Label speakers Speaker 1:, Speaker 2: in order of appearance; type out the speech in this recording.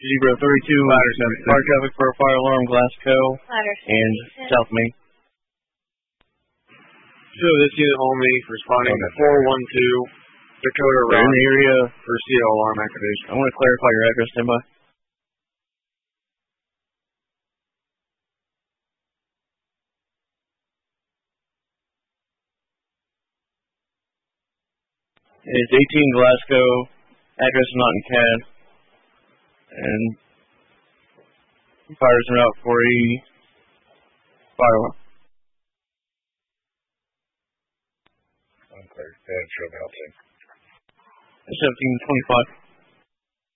Speaker 1: Zebra 32, fire traffic for a fire alarm, Glasgow, and South Main.
Speaker 2: So this unit only responding to 412 Dakota Road.
Speaker 1: In the area
Speaker 2: for CO alarm activation.
Speaker 1: I want to clarify your address, standby. It's 18 Glasgow, address not in CAD, and fires are out for a fire alarm.
Speaker 3: Unclear. Go ahead, show me out.
Speaker 1: 1725.